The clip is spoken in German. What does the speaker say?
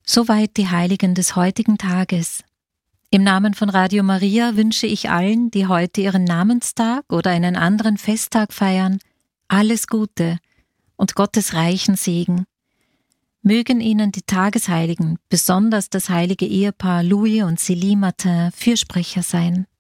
Soweit die Heiligen des heutigen Tages. Im Namen von Radio Maria wünsche ich allen, die heute ihren Namenstag oder einen anderen Festtag feiern, alles Gute und Gottes reichen Segen. Mögen Ihnen die Tagesheiligen, besonders das heilige Ehepaar Louis und Célie Martin, Fürsprecher sein.